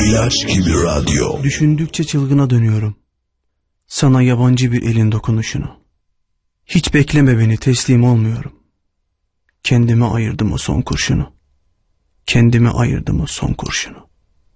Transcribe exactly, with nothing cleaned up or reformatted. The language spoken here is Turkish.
İlaç gibi radyo. Düşündükçe çılgına dönüyorum. Sana yabancı bir elin dokunuşunu. Hiç bekleme beni, teslim olmuyorum. Kendime ayırdım o son kurşunu. Kendime ayırdım o son kurşunu.